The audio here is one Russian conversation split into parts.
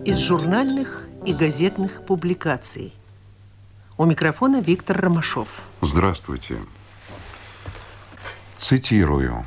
из журнальных и газетных публикаций. У микрофона Виктор Ромашов. Здравствуйте. Цитирую.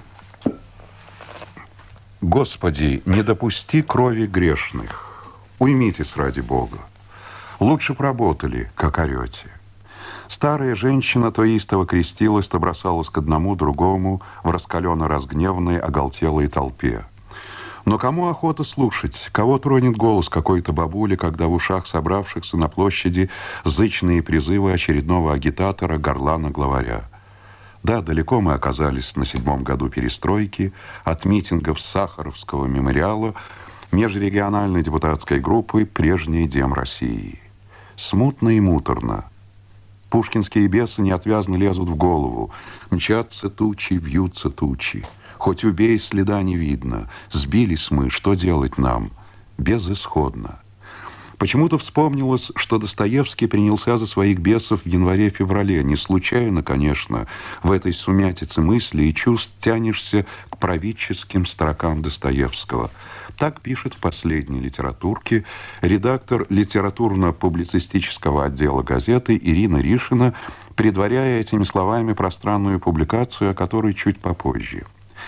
«Господи, не допусти крови грешных. Уймитесь ради Бога. Лучше б работали, как орете». Старая женщина то истово крестилась, то бросалась к одному, другому в раскаленно-разгневанной, оголтелой толпе. Но кому охота слушать? Кого тронет голос какой-то бабули, когда в ушах собравшихся на площади зычные призывы очередного агитатора, горлана-главаря? Да, далеко мы оказались на 7-м году перестройки, от митингов Сахаровского мемориала, межрегиональной депутатской группы «Прежний Дем России». Смутно и муторно. Пушкинские бесы неотвязно лезут в голову. Мчатся тучи, вьются тучи. Хоть убей, следа не видно. Сбились мы, что делать нам? Безысходно. Почему-то вспомнилось, что Достоевский принялся за своих бесов в январе-феврале. Не случайно, конечно, в этой сумятице мыслей и чувств тянешься к правительским строкам Достоевского. Так пишет в последней литературке редактор литературно-публицистического отдела газеты Ирина Ришина, предваряя этими словами пространную публикацию, о которой чуть попозже.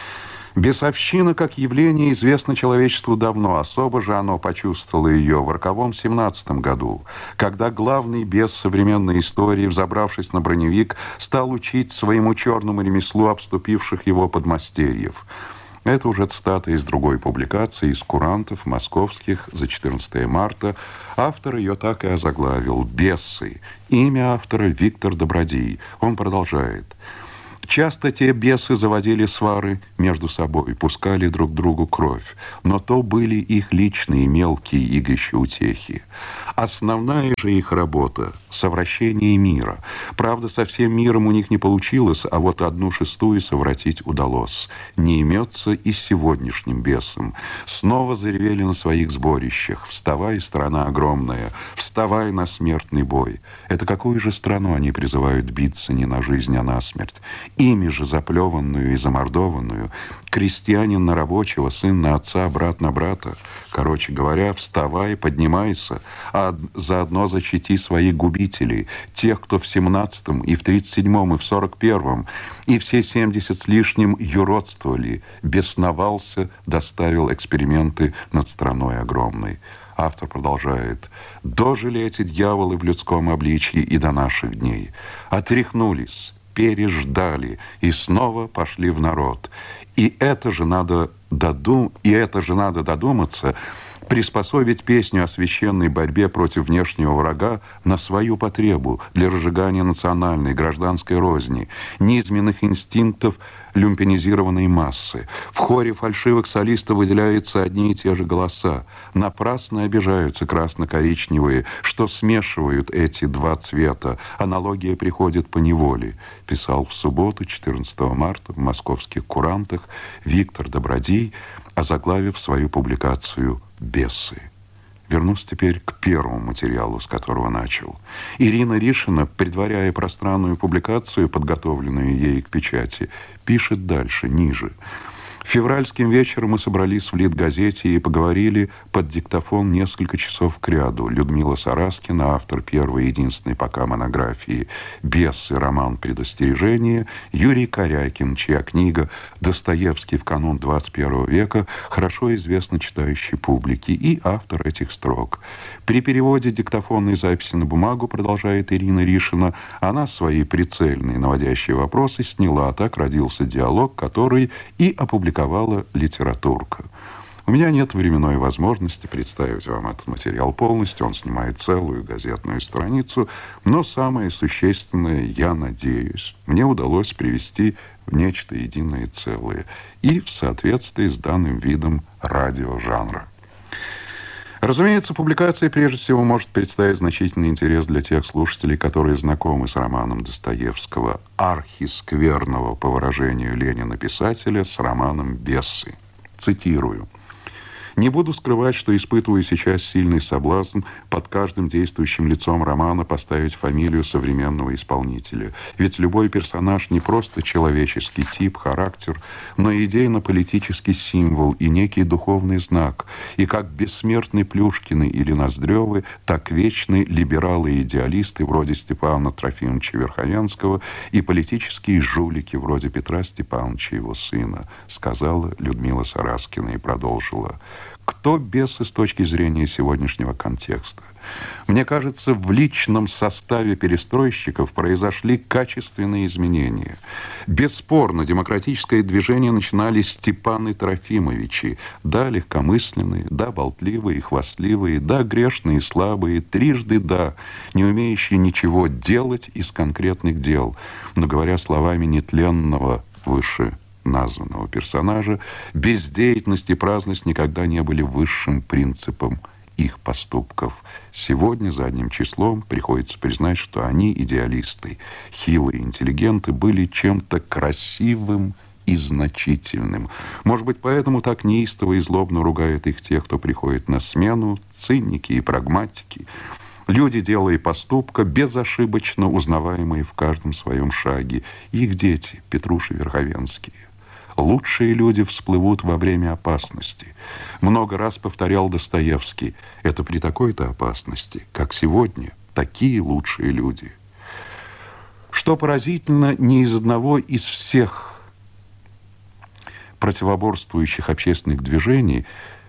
Бесовщина как явление известно человечеству давно, особо же оно почувствовало ее в роковом 17-м году, когда главный бес современной истории, взобравшись на броневик, стал учить своему черному ремеслу обступивших его подмастерьев. Это уже цитата из другой публикации, из «Курантов» московских за 14 марта. Автор ее так и озаглавил «Бесы». Имя автора Виктор Добродей. Он продолжает. Часто те бесы заводили свары между собой, пускали друг другу кровь, но то были их личные мелкие игрища утехи. Основная же их работа – совращение мира. Правда, со всем миром у них не получилось, а вот 1/6 совратить удалось. Не имется и с сегодняшним бесом. Снова заревели на своих сборищах. «Вставай, страна огромная, вставай на смертный бой». Это какую же страну они призывают биться не на жизнь, а на смерть? Ими же заплеванную и замордованную, крестьянин на рабочего, сын на отца, брат на брата. Короче говоря, вставай, поднимайся, а заодно защити своих губителей, тех, кто в 17-м, и в 37-м, и в 41-м, и все 70 с лишним юродствовали, бесновался, доставил эксперименты над страной огромной. Автор продолжает. «Дожили эти дьяволы в людском обличье и до наших дней. Отряхнулись, переждали и снова пошли в народ. И это же надо додуматься, приспособить песню о священной борьбе против внешнего врага на свою потребу для разжигания национальной гражданской розни, низменных инстинктов люмпинизированной массы. В хоре фальшивых солистов выделяются одни и те же голоса. Напрасно обижаются красно-коричневые, что смешивают эти два цвета. Аналогия приходит по неволе. Писал в субботу, 14 марта, в московских «Курантах» Виктор Добродей, озаглавив свою публикацию «Бесы». Вернусь теперь к первому материалу, с которого начал. Ирина Ришина, предваряя пространную публикацию, подготовленную ей к печати, пишет дальше, ниже. Февральским вечером мы собрались в Литгазете и поговорили под диктофон несколько часов кряду. Людмила Сараскина, автор первой и единственной пока монографии «Бесы. Роман предостережения», Юрий Корякин, чья книга «Достоевский в канун 21 века» хорошо известна читающей публике, и автор этих строк. При переводе диктофонной записи на бумагу, продолжает Ирина Ришина, она свои прицельные наводящие вопросы сняла. Так родился диалог, который и опубликовала литературка. У меня нет временной возможности представить вам этот материал полностью, он снимает целую газетную страницу, но самое существенное, я надеюсь, мне удалось привести в нечто единое целое и в соответствии с данным видом радиожанра. Разумеется, публикация прежде всего может представить значительный интерес для тех слушателей, которые знакомы с романом Достоевского, архискверного, по выражению Ленина, писателя, с романом «Бесы». Цитирую. Не буду скрывать, что испытываю сейчас сильный соблазн под каждым действующим лицом романа поставить фамилию современного исполнителя. Ведь любой персонаж не просто человеческий тип, характер, но и идейно-политический символ и некий духовный знак. И как бессмертны Плюшкины или Ноздревы, так вечны либералы и идеалисты вроде Степана Трофимовича Верховенского и политические жулики вроде Петра Степановича, его сына, сказала Людмила Сараскина и продолжила. Кто бесы с точки зрения сегодняшнего контекста? Мне кажется, в личном составе перестройщиков произошли качественные изменения. Бесспорно, демократическое движение начинали Степаны Трофимовичи. Да, легкомысленные, да, болтливые, хвастливые, да, грешные, слабые, трижды да, не умеющие ничего делать из конкретных дел. Но, говоря словами нетленного выше названного персонажа, бездеятельность и праздность никогда не были высшим принципом их поступков. Сегодня задним числом приходится признать, что они, идеалисты, хилые интеллигенты, были чем-то красивым и значительным. Может быть, поэтому так неистово и злобно ругают их те, кто приходит на смену, циники и прагматики. Люди дела и поступка, безошибочно узнаваемые в каждом своем шаге. Их дети, Петруши Верховенские. Лучшие люди всплывут во время опасности. Много раз повторял Достоевский, это при такой-то опасности, как сегодня, такие лучшие люди. Что поразительно, ни из одного из всех противоборствующих общественных движений,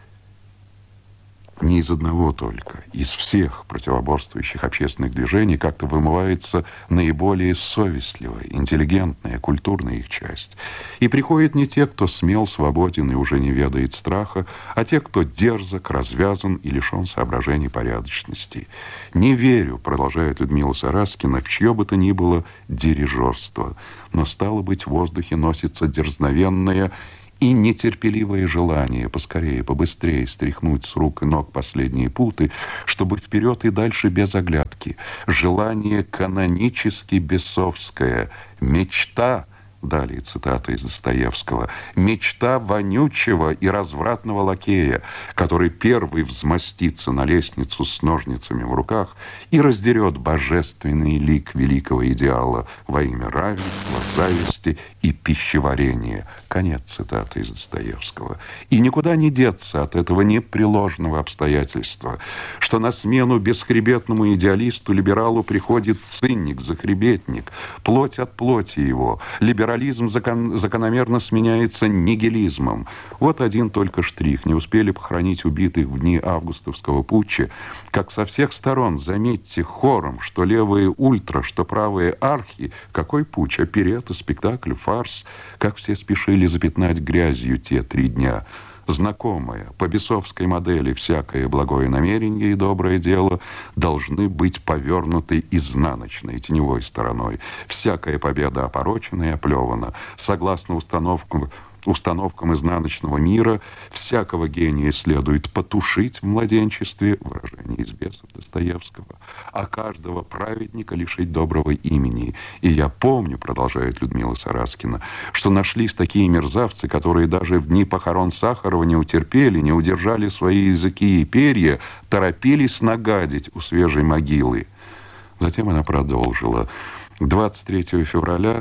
не из одного только, из всех противоборствующих общественных движений как-то вымывается наиболее совестливая, интеллигентная, культурная их часть. И приходят не те, кто смел, свободен и уже не ведает страха, а те, кто дерзок, развязан и лишен соображений порядочности. Не верю, продолжает Людмила Сараскина, в чье бы то ни было дирижерство, но, стало быть, в воздухе носится дерзновенное и нетерпеливое желание поскорее, побыстрее стряхнуть с рук и ног последние путы, чтобы вперед и дальше без оглядки. Желание канонически бесовское, мечта, далее цитата из Достоевского, мечта вонючего и развратного лакея, который первый взмастится на лестницу с ножницами в руках и раздерет божественный лик великого идеала во имя равенства, зависти и пищеварения. Конец цитаты из Достоевского. И никуда не деться от этого непреложного обстоятельства, что на смену бесхребетному идеалисту-либералу приходит циник-захребетник, плоть от плоти его. Либерализм закономерно сменяется нигилизмом. Вот один только штрих. Не успели похоронить убитых в дни августовского путча, как со всех сторон, заметьте, хором, что левые ультра, что правые архи, какой путч, оперетта, спектакль, фарс, как все спешили запятнать грязью те 3 дня. Знакомое, по бесовской модели, всякое благое намерение и доброе дело должны быть повернуты изнаночной, теневой стороной. Всякая победа опорочена и оплевана. Согласно установкам изнаночного мира, всякого гения следует потушить в младенчестве, выражение из «Бесов» Достоевского, а каждого праведника лишить доброго имени. И я помню, продолжает Людмила Сараскина, что нашлись такие мерзавцы, которые даже в дни похорон Сахарова не утерпели, не удержали свои языки и перья, торопились нагадить у свежей могилы. Затем она продолжила. 23 февраля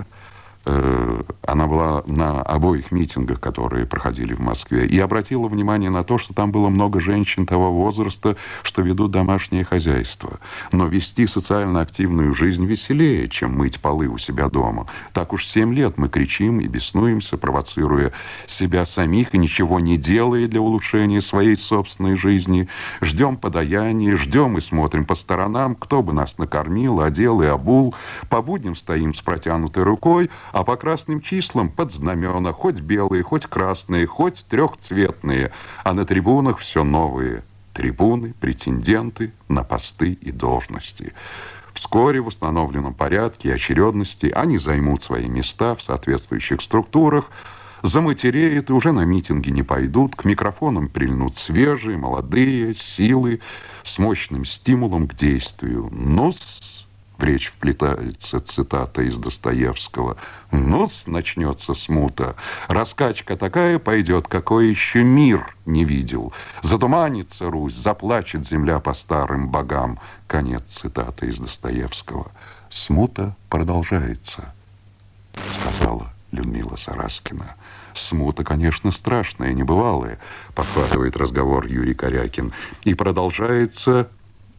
она была на обоих митингах, которые проходили в Москве, и обратила внимание на то, что там было много женщин того возраста, что ведут домашнее хозяйство. Но вести социально активную жизнь веселее, чем мыть полы у себя дома. Так уж 7 лет мы кричим и беснуемся, провоцируя себя самих и ничего не делая для улучшения своей собственной жизни. Ждем подаяния, ждем и смотрим по сторонам, кто бы нас накормил, одел и обул. По будням стоим с протянутой рукой, а по красным числам под знамена, хоть белые, хоть красные, хоть трехцветные, а на трибунах все новые. Трибуны, претенденты на посты и должности. Вскоре в установленном порядке и очередности они займут свои места в соответствующих структурах, заматереют и уже на митинги не пойдут, к микрофонам прильнут свежие, молодые, силы, с мощным стимулом к действию. Ну-с, В речь вплетается цитата из Достоевского. Ну-с, начнется смута. Раскачка такая пойдет, какой еще мир не видел. Затуманится Русь, заплачет земля по старым богам. Конец цитаты из Достоевского. Смута продолжается, сказала Людмила Сараскина. Смута, конечно, страшная, небывалая, подхватывает разговор Юрий Корякин. И продолжается...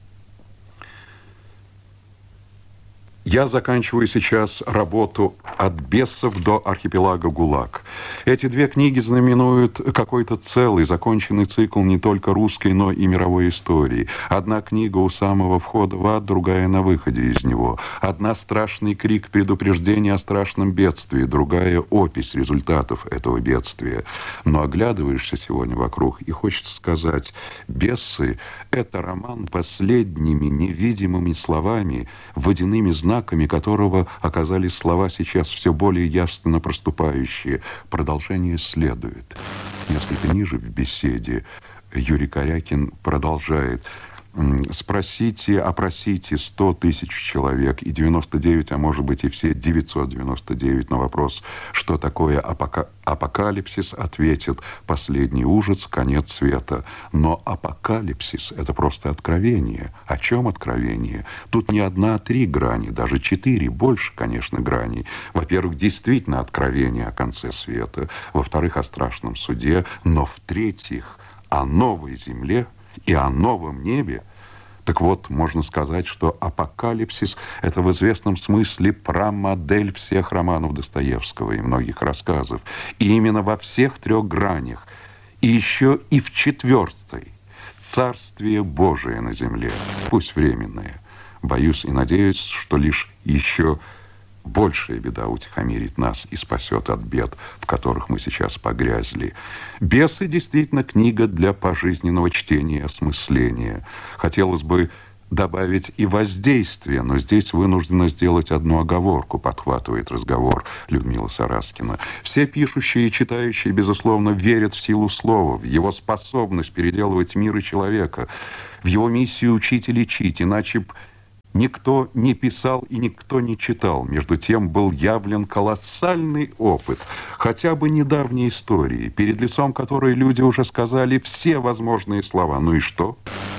Я заканчиваю сейчас работу «От бесов до архипелага ГУЛАГ». Эти две книги знаменуют какой-то целый, законченный цикл не только русской, но и мировой истории. Одна книга у самого входа в ад, другая на выходе из него. Одна страшный крик предупреждения о страшном бедствии, другая опись результатов этого бедствия. Но оглядываешься сегодня вокруг, и хочется сказать, «Бесы» — это роман последними невидимыми словами, водяными знаками, которого оказались слова сейчас все более явственно проступающие. Продолжение следует. Несколько ниже в беседе Юрий Корякин продолжает. Спросите, опросите 100 тысяч человек, и 99, а может быть и все 999 на вопрос, что такое апокалипсис, ответят: последний ужас, конец света. Но апокалипсис — это просто откровение. О чем откровение? Тут не одна, а 3 грани, даже 4, больше, конечно, граней. Во-первых, действительно откровение о конце света. Во-вторых, о страшном суде. Но в-третьих, о новой земле и о новом небе. Так вот, можно сказать, что апокалипсис — это в известном смысле прамодель всех романов Достоевского и многих рассказов. И именно во всех 3 гранях, и еще и в 4-й, Царствие Божие на земле, пусть временное. Боюсь и надеюсь, что лишь еще большая беда утихомирит нас и спасет от бед, в которых мы сейчас погрязли. «Бесы» действительно книга для пожизненного чтения и осмысления. Хотелось бы добавить и воздействие, но здесь вынуждена сделать одну оговорку, подхватывает разговор Людмила Сараскина. Все пишущие и читающие, безусловно, верят в силу слова, в его способность переделывать мир и человека, в его миссию учить и лечить, иначе б никто не писал и никто не читал. Между тем был явлен колоссальный опыт, хотя бы недавней истории, перед лицом которой люди уже сказали все возможные слова. Ну и что?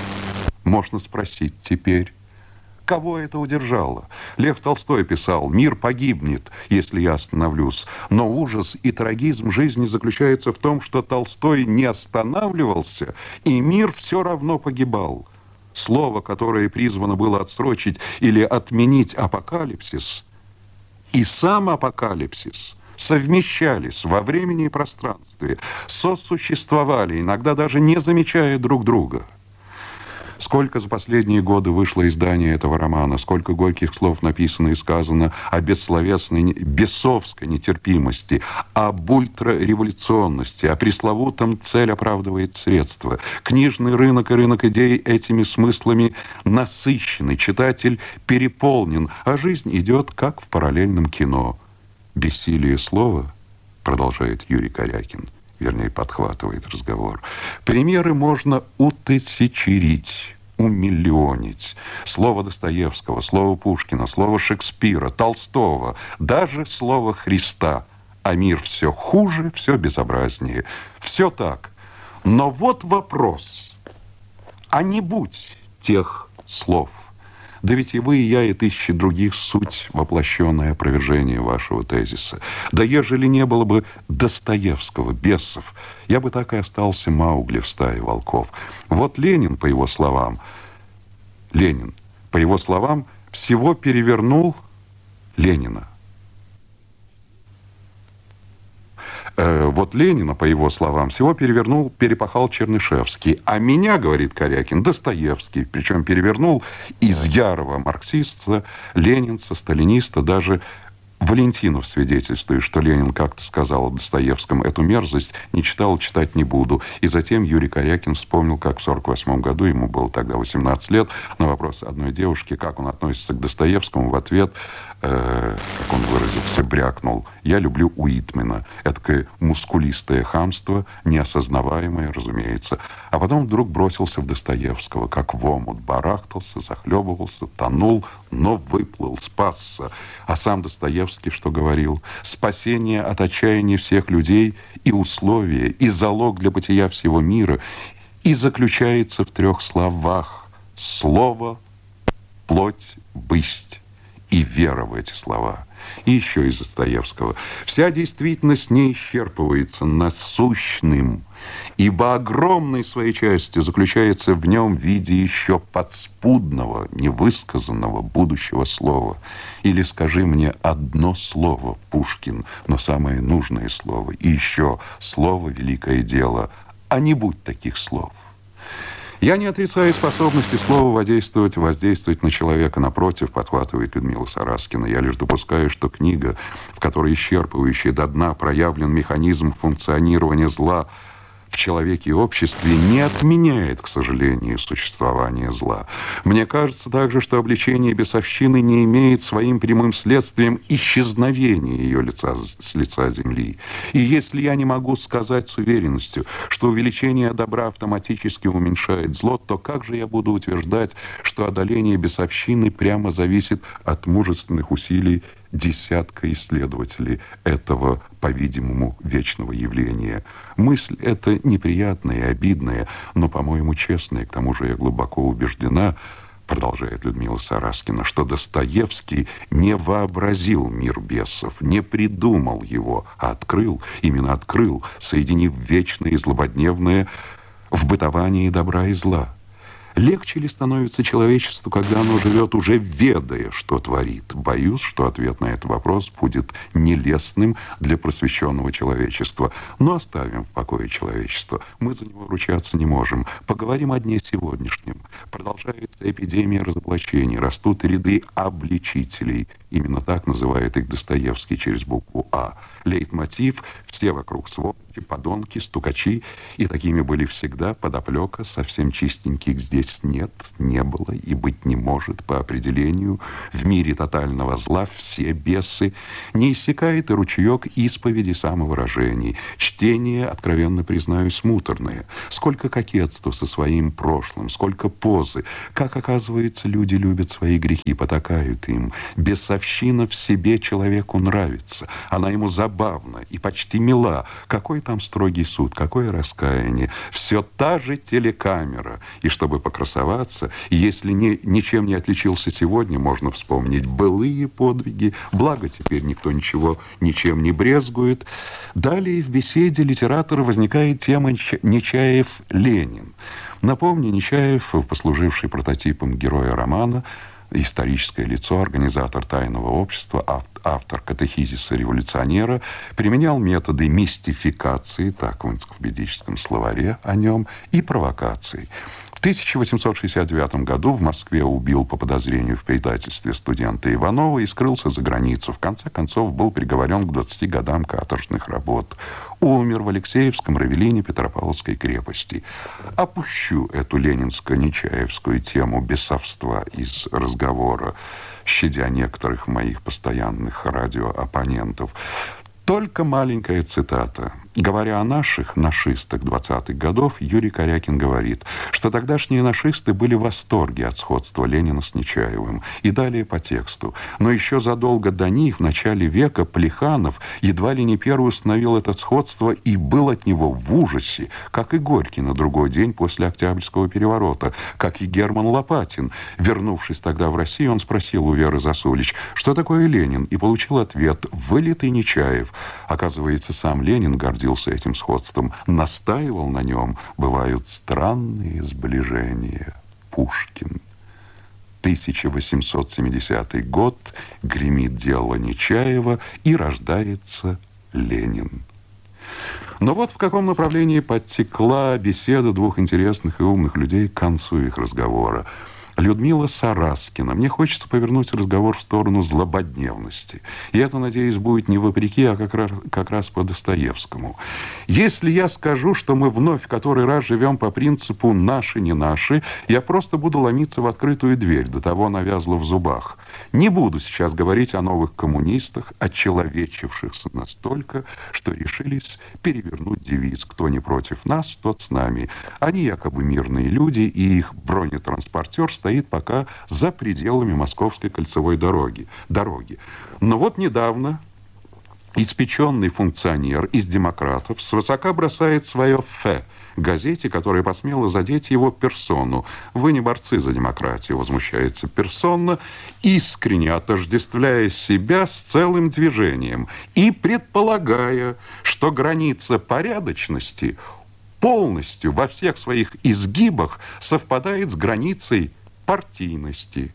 Можно спросить теперь. Кого это удержало? Лев Толстой писал: «Мир погибнет, если я остановлюсь». Но ужас и трагизм жизни заключается в том, что Толстой не останавливался, и мир все равно погибал. Слово, которое призвано было отсрочить или отменить апокалипсис, и сам апокалипсис совмещались во времени и пространстве, сосуществовали, иногда даже не замечая друг друга. Сколько за последние годы вышло издание этого романа, сколько горьких слов написано и сказано о бессловесной, бесовской нетерпимости, об ультрареволюционности, о пресловутом «цель оправдывает средства». Книжный рынок и рынок идей этими смыслами насыщены, читатель переполнен, а жизнь идет как в параллельном кино. «Бессилие слова», продолжает Юрий Корякин, вернее, подхватывает разговор. Примеры можно утысячерить, умиллионить. Слово Достоевского, слово Пушкина, слово Шекспира, Толстого, даже слово Христа. А мир все хуже, все безобразнее. Все так. Но вот вопрос. А не будь тех слов. Да ведь и вы, и я, и тысячи других суть воплощенное опровержение вашего тезиса. Да ежели не было бы Достоевского, бесов, я бы так и остался Маугли в стае волков. Вот Ленин, по его словам, всего перевернул Ленина. Вот Ленина, по его словам, всего перепахал Чернышевский. А меня, говорит Корякин, Достоевский. Причем перевернул из ярого марксиста, ленинца, сталиниста, даже Валентинов свидетельствует, что Ленин как-то сказал о Достоевском: «Эту мерзость не читал, читать не буду». И затем Юрий Корякин вспомнил, как в 1948 году, ему было тогда 18 лет, на вопрос одной девушки, как он относится к Достоевскому, в ответ, как он выразился, брякнул: «Я люблю Уитмена». Эдакое мускулистое хамство, неосознаваемое, разумеется. А потом вдруг бросился в Достоевского, как в омут, барахтался, захлебывался, тонул, но выплыл, спасся. А сам Достоевский что говорил? Спасение от отчаяния всех людей и условие, и залог для бытия всего мира, и заключается в 3 словах: слово, плоть, бысть. И вера в эти слова. И еще из Достоевского: вся действительность не исчерпывается насущным, ибо огромной своей частью заключается в нем в виде еще подспудного, невысказанного будущего слова. Или скажи мне одно слово, Пушкин, но самое нужное слово, и еще слово — великое дело, а не будь таких слов. Я не отрицаю способности слова воздействовать на человека. Напротив, подхватывает Людмила Сараскина, я лишь допускаю, что книга, в которой исчерпывающий до дна проявлен механизм функционирования зла в человеке и обществе, не отменяет, к сожалению, существование зла. Мне кажется также, что обличение бесовщины не имеет своим прямым следствием исчезновения ее с лица земли. И если я не могу сказать с уверенностью, что увеличение добра автоматически уменьшает зло, то как же я буду утверждать, что одоление бесовщины прямо зависит от мужественных усилий десятка исследователей этого, по-видимому, вечного явления? Мысль эта неприятная и обидная, но, по-моему, честная. К тому же я глубоко убеждена, продолжает Людмила Сараскина, что Достоевский не вообразил мир бесов, не придумал его, а открыл, именно открыл, соединив вечное и злободневное в бытовании добра и зла. Легче ли становится человечеству, когда оно живет, уже ведая, что творит? Боюсь, что ответ на этот вопрос будет нелестным для просвещенного человечества. Но оставим в покое человечество. Мы за него ручаться не можем. Поговорим о дне сегодняшнем. Продолжается эпидемия разоблачений. Растут ряды обличителей. Именно так называет их Достоевский через букву «А». Лейтмотив: все вокруг сволочи, подонки, стукачи. И такими были всегда. Подоплека: совсем чистеньких здесь нет, не было и быть не может по определению. В мире тотального зла все бесы. Не иссякает и ручеек исповеди самовыражений. Чтение, откровенно признаюсь, муторное. Сколько кокетства со своим прошлым, сколько позы. Как, оказывается, люди любят свои грехи, потакают им. Бесовщина в себе человеку нравится. Она ему забавна и почти мила. Какой там строгий суд, какое раскаяние. Все та же телекамера. И чтобы покрасоваться, если ничем не отличился сегодня, можно вспомнить былые подвиги. Благо, теперь никто ничем не брезгует. Далее в беседе литератора возникает тема Нечаев-Ленин. Напомню, Нечаев, послуживший прототипом героя романа, историческое лицо, организатор тайного общества, автор катехизиса революционера, применял методы мистификации, так в энциклопедическом словаре о нем, и провокаций. В 1869 году в Москве убил по подозрению в предательстве студента Иванова и скрылся за границу. В конце концов был приговорен к 20 годам каторжных работ. Умер в Алексеевском Равелине Петропавловской крепости. Опущу эту ленинско-нечаевскую тему бесовства из разговора, щадя некоторых моих постоянных радиооппонентов. Только маленькая цитата. Говоря о наших нашистах 20-х годов, Юрий Корякин говорит, что тогдашние нашисты были в восторге от сходства Ленина с Нечаевым. И далее по тексту. Но еще задолго до них, в начале века, Плеханов едва ли не первый установил это сходство и был от него в ужасе, как и Горький на другой день после Октябрьского переворота, как и Герман Лопатин. Вернувшись тогда в Россию, он спросил у Веры Засулич, что такое Ленин, и получил ответ: вылитый Нечаев. Оказывается, сам Ленин гордился этим сходством, настаивал на нем. Бывают странные сближения. Пушкин. 1870 год, гремит дело Нечаева, и рождается Ленин. Но вот в каком направлении подтекла беседа двух интересных и умных людей к концу их разговора. Людмила Сараскина. Мне хочется повернуть разговор в сторону злободневности. И это, надеюсь, будет не вопреки, а как раз по Достоевскому. Если я скажу, что мы вновь в который раз живем по принципу «наши, не наши», я просто буду ломиться в открытую дверь, до того навязла в зубах. Не буду сейчас говорить о новых коммунистах, очеловечившихся настолько, что решились перевернуть девиз «кто не против нас, тот с нами». Они якобы мирные люди, и их бронетранспортер стоит пока за пределами Московской кольцевой дороги. Но вот недавно испеченный функционер из демократов свысока бросает свое «фе» газете, которая посмела задеть его персону. Вы не борцы за демократию, возмущается персона, искренне отождествляя себя с целым движением и предполагая, что граница порядочности полностью во всех своих изгибах совпадает с границей партийности.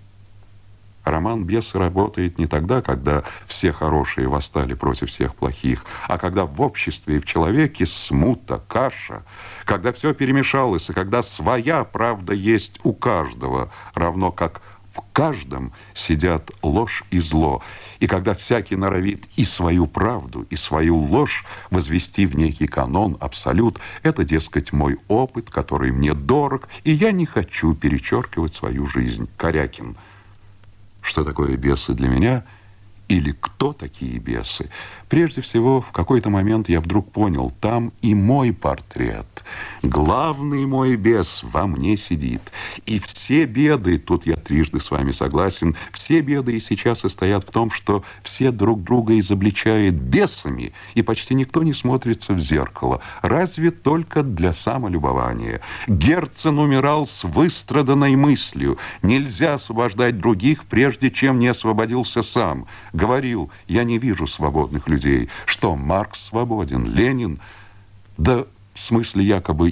Роман «Бесы» работает не тогда, когда все хорошие восстали против всех плохих, а когда в обществе и в человеке смута, каша, когда все перемешалось, и когда своя правда есть у каждого, равно как в каждом сидят ложь и зло, и когда всякий норовит и свою правду, и свою ложь возвести в некий канон, абсолют, это, дескать, мой опыт, который мне дорог, и я не хочу перечеркивать свою жизнь. Корякин. Что такое бесы для меня? Или кто такие бесы? Прежде всего, в какой-то момент я вдруг понял, там и мой портрет. Главный мой бес во мне сидит. И все беды, тут я трижды с вами согласен, все беды и сейчас состоят в том, что все друг друга изобличают бесами, и почти никто не смотрится в зеркало, разве только для самолюбования. Герцен умирал с выстраданной мыслью. Нельзя освобождать других, прежде чем не освободился сам. Говорил, я не вижу свободных людей. Что, Маркс свободен, Ленин? Да, в смысле якобы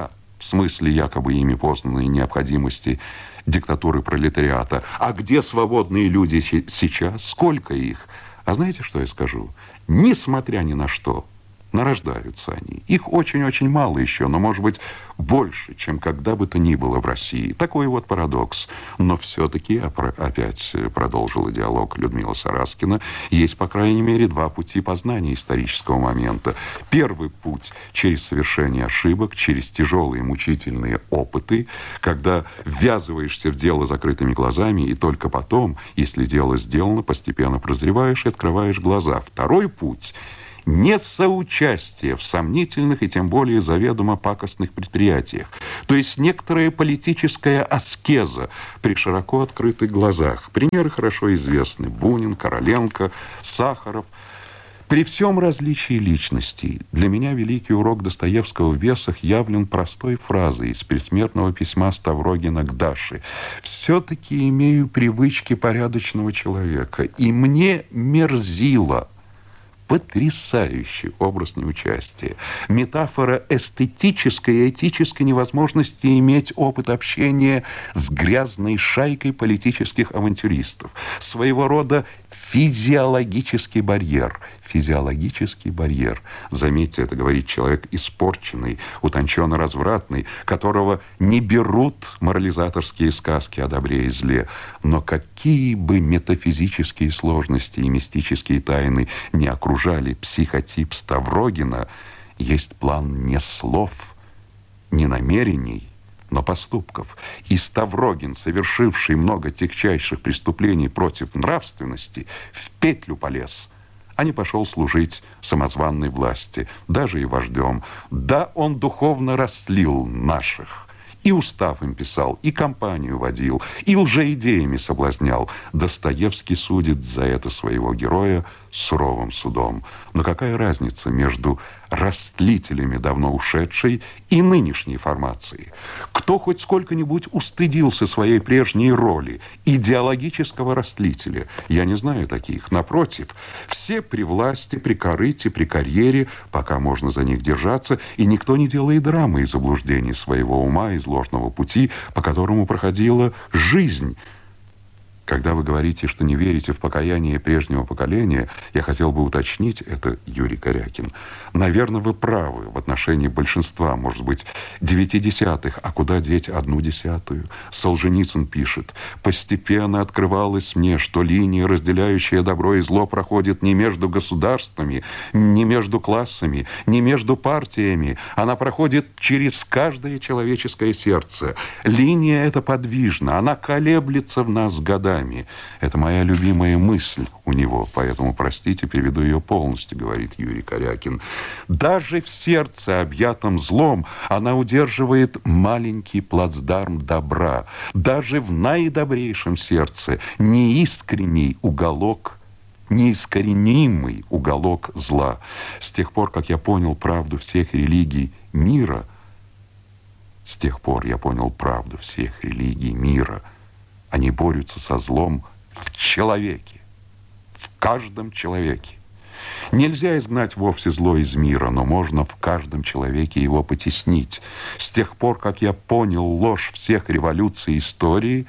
ими познанной необходимости диктатуры пролетариата. А где свободные люди сейчас? Сколько их? А знаете, что я скажу? Несмотря ни на что, нарождаются они. Их очень-очень мало еще, но, может быть, больше, чем когда бы то ни было в России. Такой вот парадокс. Но все-таки, опять продолжила диалог Людмила Сараскина, есть, по крайней мере, два пути познания исторического момента. Первый путь через совершение ошибок, через тяжелые мучительные опыты, когда ввязываешься в дело закрытыми глазами, и только потом, если дело сделано, постепенно прозреваешь и открываешь глаза. Второй путь – не соучастие в сомнительных и тем более заведомо пакостных предприятиях. То есть некоторая политическая аскеза при широко открытых глазах. Примеры хорошо известны. Бунин, Короленко, Сахаров. При всем различии личностей для меня великий урок Достоевского в «Бесах» явлен простой фразой из предсмертного письма Ставрогина к Даше. «Все-таки имею привычки порядочного человека, и мне мерзило». Потрясающий образ неучастия. Метафора эстетической и этической невозможности иметь опыт общения с грязной шайкой политических авантюристов. Своего рода физиологический барьер. Физиологический барьер. Заметьте, это говорит человек испорченный, утонченно-развратный, которого не берут морализаторские сказки о добре и зле. Но какие бы метафизические сложности и мистические тайны не окружали психотип Ставрогина, есть план не слов, не намерений, но поступков. И Ставрогин, совершивший много тягчайших преступлений против нравственности, в петлю полез, а не пошел служить самозванной власти, даже и вождем. Да, он духовно расслил наших. И устав им писал, и кампанию водил, и лжеидеями соблазнял. Достоевский судит за это своего героя суровым судом. Но какая разница между растлителями давно ушедшей и нынешней формации? Кто хоть сколько-нибудь устыдился своей прежней роли идеологического растлителя? Я не знаю таких. Напротив, все при власти, при корыте, при карьере, пока можно за них держаться, и никто не делает драмы из заблуждений своего ума, из ложного пути, по которому проходила жизнь. Когда вы говорите, что не верите в покаяние прежнего поколения, я хотел бы уточнить, это Юрий Корякин. Наверное, вы правы в отношении большинства, может быть, 0,9, а куда деть 1/10? Солженицын пишет: «Постепенно открывалось мне, что линия, разделяющая добро и зло, проходит не между государствами, не между классами, не между партиями. Она проходит через каждое человеческое сердце. Линия эта подвижна, она колеблется в нас годами». Это моя любимая мысль у него, поэтому, простите, переведу ее полностью, говорит Юрий Корякин. Даже в сердце, объятом злом, она удерживает маленький плацдарм добра. Даже в наидобрейшем сердце неискренний уголок, неискоренимый уголок зла. С тех пор, как я понял правду всех религий мира, они борются со злом в человеке, в каждом человеке. Нельзя изгнать вовсе зло из мира, но можно в каждом человеке его потеснить. С тех пор, как я понял ложь всех революций истории,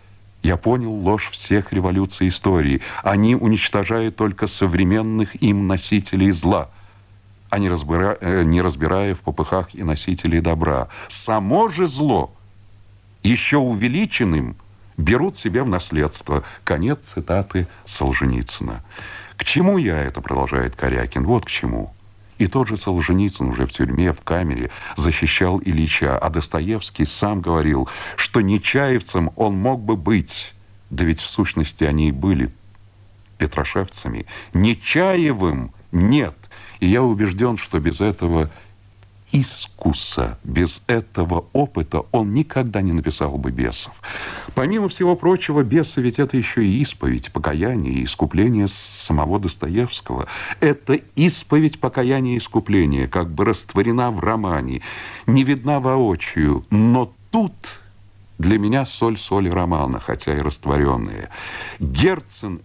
они уничтожают только современных им носителей зла, не разбирая в попыхах и носителей добра. Само же зло, еще увеличенным, берут себе в наследство. Конец цитаты Солженицына. К чему я это, продолжает Корякин, вот к чему. И тот же Солженицын уже в тюрьме, в камере защищал Ильича, а Достоевский сам говорил, что нечаевцем он мог бы быть, да ведь в сущности они и были петрошевцами. Нечаевым нет. И я убежден, что без этого искуса, без этого опыта он никогда не написал бы «Бесов». Помимо всего прочего, «Бесы» ведь это еще и исповедь, покаяние и искупление самого Достоевского. Это исповедь, покаяние и искупление, как бы растворена в романе, не видна воочию, но тут для меня соль соли романа, хотя и растворенная. Герцен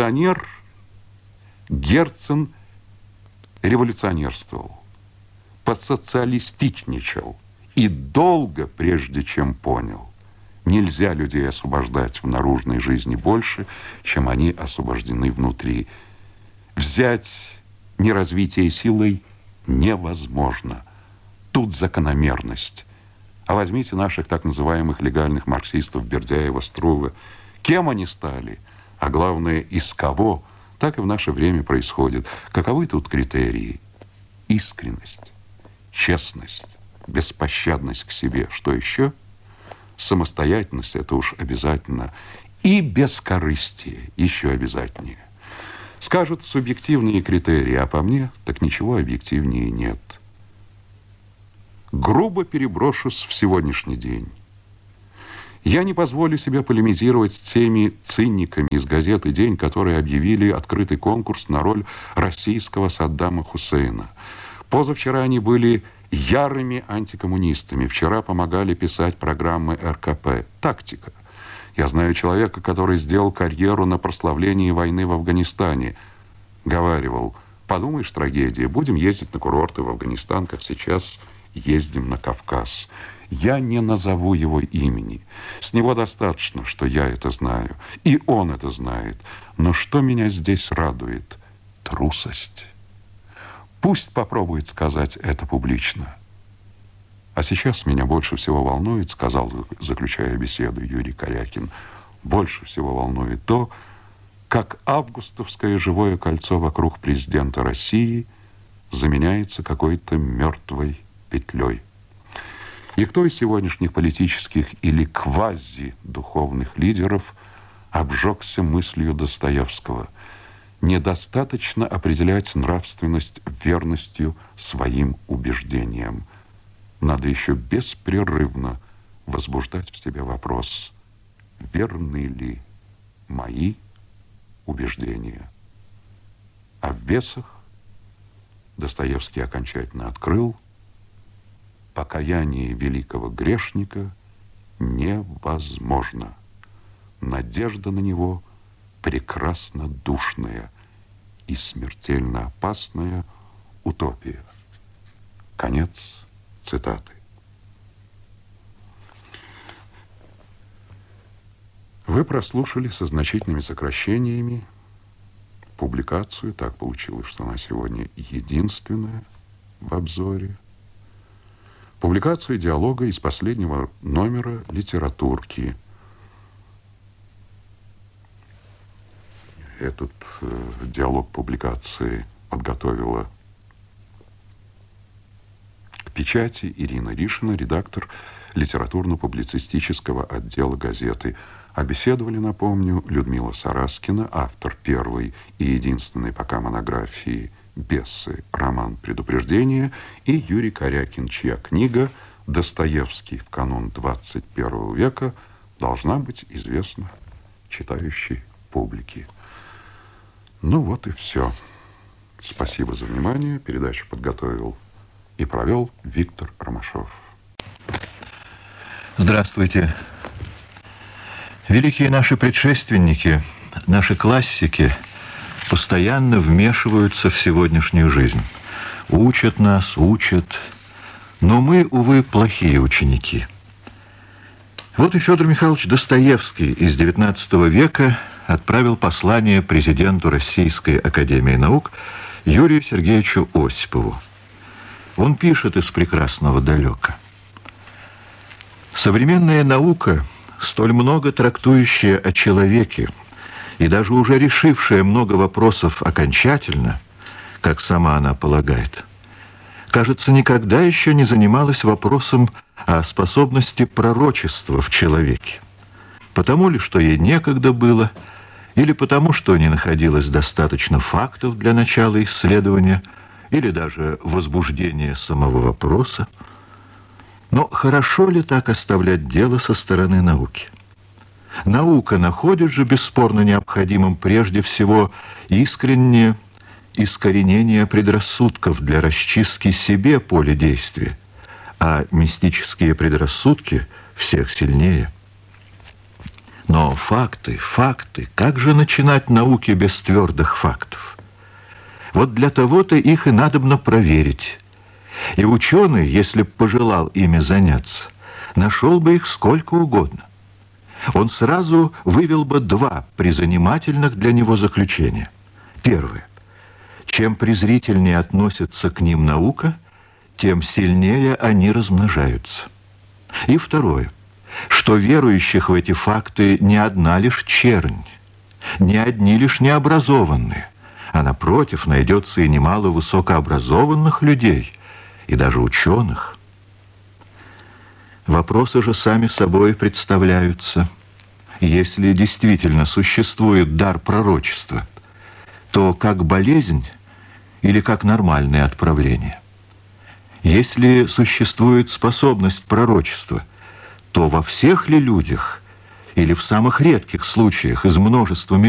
революционерствовал, посоциалистичничал и долго, прежде чем понял. Нельзя людей освобождать в наружной жизни больше, чем они освобождены внутри. Взять неразвитие силой невозможно. Тут закономерность. А возьмите наших так называемых легальных марксистов Бердяева, Струве. Кем они стали? А главное, из кого? Так и в наше время происходит. Каковы тут критерии? Искренность, честность, беспощадность к себе. Что еще? Самостоятельность, это уж обязательно. И бескорыстие еще обязательнее. Скажут субъективные критерии, а по мне так ничего объективнее нет. Грубо переброшусь в сегодняшний день. Я не позволю себе полемизировать с теми циниками из газеты «День», которые объявили открытый конкурс на роль российского Саддама Хусейна. Позавчера они были ярыми антикоммунистами. Вчера помогали писать программы РКП. Тактика. Я знаю человека, который сделал карьеру на прославлении войны в Афганистане. Говаривал: подумаешь, трагедия, будем ездить на курорты в Афганистан, как сейчас ездим на Кавказ. Я не назову его имени. С него достаточно, что я это знаю. И он это знает. Но что меня здесь радует? Трусость. Пусть попробует сказать это публично. А сейчас меня больше всего волнует, сказал, заключая беседу, Юрий Корякин, больше всего волнует то, как августовское живое кольцо вокруг президента России заменяется какой-то мертвой петлей. И кто из сегодняшних политических или квази-духовных лидеров обжегся мыслью Достоевского: недостаточно определять нравственность верностью своим убеждениям. Надо еще беспрерывно возбуждать в себе вопрос: верны ли мои убеждения? А в «Бесах» Достоевский окончательно открыл: покаяние великого грешника невозможно. Надежда на него прекрасно душная и смертельно опасная утопия. Конец цитаты. Вы прослушали со значительными сокращениями публикацию. Так получилось, что она сегодня единственная в обзоре. Публикацию диалога из последнего номера «Литературки». Этот диалог публикации подготовила к печати Ирина Ришина, редактор литературно-публицистического отдела газеты. А беседовали, напомню, Людмила Сараскина, автор первой и единственной пока монографии «Бесы. Роман предупреждения», и Юрий Корякин, чья книга «Достоевский в канун 21 века» должна быть известна читающей публике. Ну вот и все. Спасибо за внимание. Передачу подготовил и провел Виктор Ромашов. Здравствуйте. Великие наши предшественники, наши классики постоянно вмешиваются в сегодняшнюю жизнь. Учат нас, учат. Но мы, увы, плохие ученики. Вот и Федор Михайлович Достоевский из XIX века отправил послание президенту Российской академии наук Юрию Сергеевичу Осипову. Он пишет из прекрасного далека. Современная наука, столь много трактующая о человеке и даже уже решившая много вопросов окончательно, как сама она полагает, кажется, никогда еще не занималась вопросом о способности пророчества в человеке. Потому ли, что ей некогда было, или потому, что не находилось достаточно фактов для начала исследования, или даже возбуждения самого вопроса. Но хорошо ли так оставлять дело со стороны науки? Наука находит же бесспорно необходимым прежде всего искреннее искоренение предрассудков для расчистки себе поля действия, а мистические предрассудки всех сильнее. Но факты, как же начинать науки без твердых фактов? Вот для того-то их и надобно проверить. И ученый, если б пожелал ими заняться, нашел бы их сколько угодно. Он сразу вывел бы два призанимательных для него заключения. Первое. Чем презрительнее относится к ним наука, тем сильнее они размножаются. И второе. Что верующих в эти факты не одна лишь чернь, не одни лишь необразованные, а напротив найдется и немало высокообразованных людей, и даже ученых. Вопросы же сами собой представляются. Если действительно существует дар пророчества, то как болезнь или как нормальное отправление? Если существует способность пророчества, то во всех ли людях или в самых редких случаях из множества